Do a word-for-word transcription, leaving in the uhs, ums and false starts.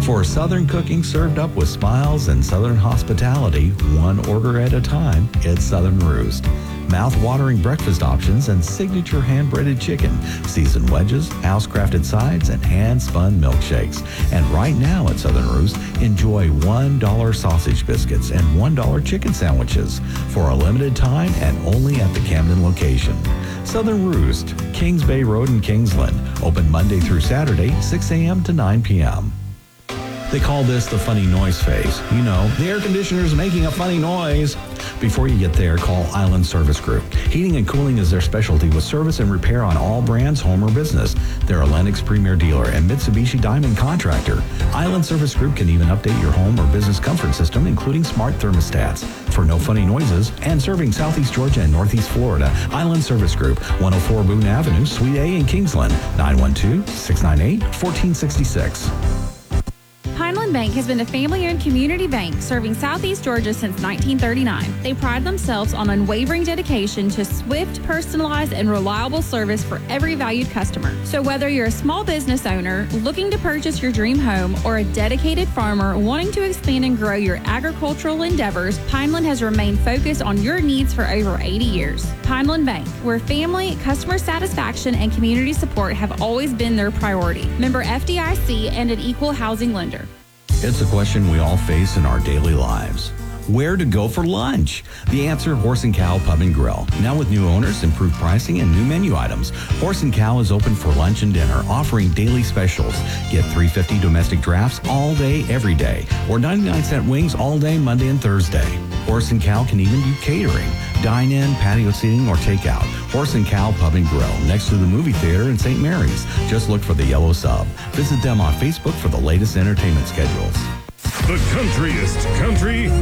For Southern cooking served up with smiles and Southern hospitality, one order at a time, it's Southern Roost. Mouth-watering breakfast options and signature hand-breaded chicken, seasoned wedges, house-crafted sides, and hand-spun milkshakes. And right now at Southern Roost, enjoy one dollar sausage biscuits and one dollar chicken sandwiches for a limited time and only at the Camden location. Southern Roost, Kings Bay Road in Kingsland, open Monday through Saturday, six a.m. to nine p.m. They call this the funny noise phase. You know, the air conditioner is making a funny noise. Before you get there, call Island Service Group. Heating and cooling is their specialty with service and repair on all brands, home or business. They're a Lennox Premier dealer and Mitsubishi Diamond contractor. Island Service Group can even update your home or business comfort system, including smart thermostats. For no funny noises and serving Southeast Georgia and Northeast Florida, Island Service Group, one oh four Boone Avenue, Suite A in Kingsland, nine one two, six nine eight, one four six six. Pineland Bank has been a family-owned community bank serving Southeast Georgia since nineteen thirty-nine. They pride themselves on unwavering dedication to swift, personalized, and reliable service for every valued customer. So whether you're a small business owner looking to purchase your dream home or a dedicated farmer wanting to expand and grow your agricultural endeavors, Pineland has remained focused on your needs for over eighty years. Pineland Bank, where family, customer satisfaction, and community support have always been their priority. Member F D I C and an equal housing lender. It's a question we all face in our daily lives. Where to go for lunch? The answer, Horse and Cow Pub and Grill. Now with new owners, improved pricing, and new menu items. Horse and Cow is open for lunch and dinner, offering daily specials. Get three fifty domestic drafts all day, every day, or ninety-nine cent wings all day, Monday and Thursday. Horse and Cow can even do catering, dine-in, patio seating, or takeout. Horse and Cow Pub and Grill, next to the movie theater in Saint Mary's. Just look for the yellow sub. Visit them on Facebook for the latest entertainment schedules. The countryest country